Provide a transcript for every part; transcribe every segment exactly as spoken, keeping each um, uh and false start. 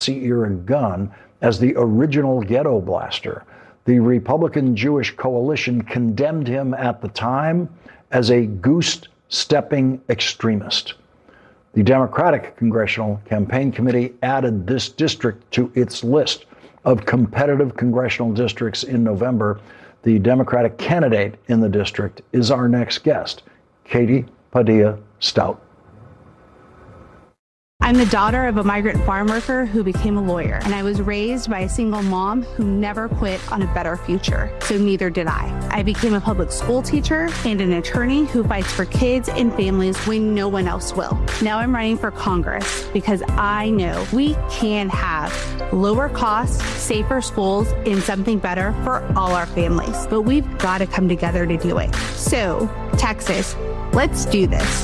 era gun as the original ghetto blaster. The Republican Jewish coalition condemned him at the time as a goose-stepping extremist. The Democratic Congressional Campaign Committee added this district to its list of competitive congressional districts in November. The Democratic candidate in the district is our next guest, Katie Padilla Stout. I'm the daughter of a migrant farm worker who became a lawyer, and I was raised by a single mom who never quit on a better future, so neither did I. I became a public school teacher and an attorney who fights for kids and families when no one else will. Now I'm running for Congress because I know we can have lower costs, safer schools, and something better for all our families, but we've got to come together to do it. So, Texas, let's do this.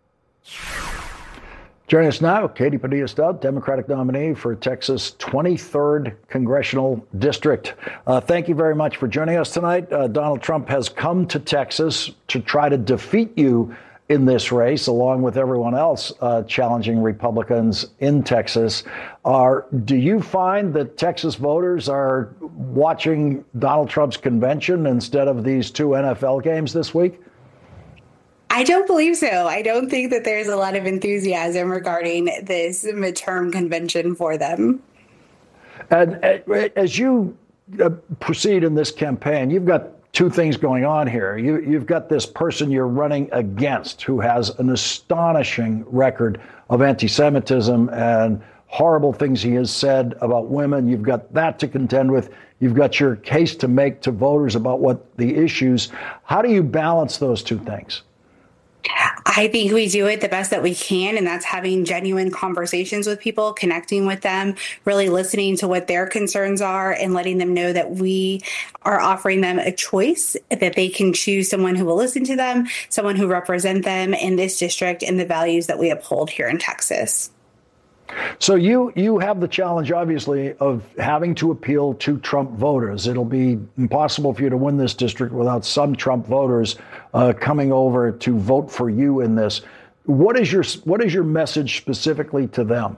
Joining us now, Katie Padilla Stout, Democratic nominee for Texas' twenty-third Congressional District. Uh, thank you very much for joining us tonight. Uh, Donald Trump has come to Texas to try to defeat you in this race, along with everyone else uh, challenging Republicans in Texas. Are, do you find that Texas voters are watching Donald Trump's convention instead of these two N F L games this week? I don't believe so. I don't think that there's a lot of enthusiasm regarding this midterm convention for them. And as you proceed in this campaign, you've got two things going on here. You, you've got this person you're running against who has an astonishing record of anti-Semitism and horrible things he has said about women. You've got that to contend with. You've got your case to make to voters about what the issues. How do you balance those two things? I think we do it the best that we can, and that's having genuine conversations with people, connecting with them, really listening to what their concerns are, and letting them know that we are offering them a choice, that they can choose someone who will listen to them, someone who represents them in this district and the values that we uphold here in Texas. So you you have the challenge, obviously, of having to appeal to Trump voters. It'll be impossible for you to win this district without some Trump voters uh, coming over to vote for you in this. What is your what is your message specifically to them?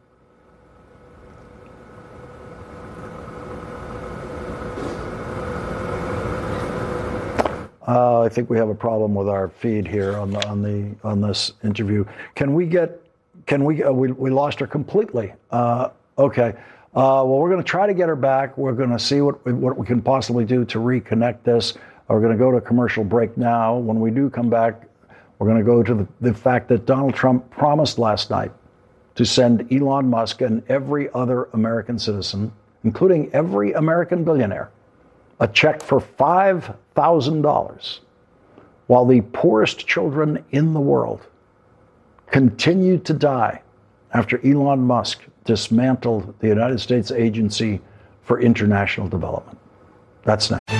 Uh, I think we have a problem with our feed here on the on the on this interview. Can we get? Can we, uh, we, we lost her completely. Uh, okay. Uh, well, we're going to try to get her back. We're going to see what we, what we can possibly do to reconnect this. We're going to go to a commercial break now. When we do come back, we're going to go to the, the fact that Donald Trump promised last night to send Elon Musk and every other American citizen, including every American billionaire, a check for five thousand dollars, while the poorest children in the world continued to die after Elon Musk dismantled the United States Agency for International Development. That's next.